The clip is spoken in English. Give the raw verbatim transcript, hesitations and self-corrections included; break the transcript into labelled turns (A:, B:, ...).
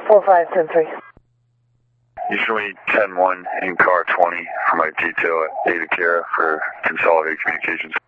A: four five ten three.
B: Usually ten one in car twenty for my detail at Ada Cara for consolidated communications.